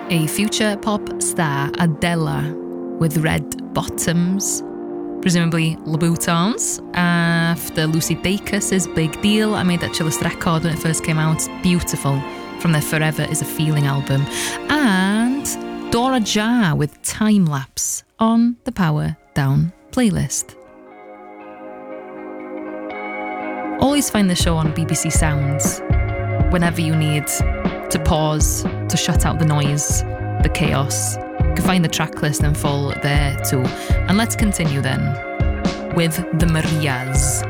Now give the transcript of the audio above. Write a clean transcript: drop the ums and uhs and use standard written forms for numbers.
a future pop star, Adele, with Red Bottoms, presumably Louboutins, after Lucy Dacus's Big Deal. I made that chillest record when it first came out. Beautiful, from their Forever is a Feeling album. And Dora Jar with Time Lapse on the Power Down playlist. Always find the show on BBC Sounds whenever you need to pause, to shut out the noise, the chaos. You can find the track list in full there too. And let's continue then with the Marias.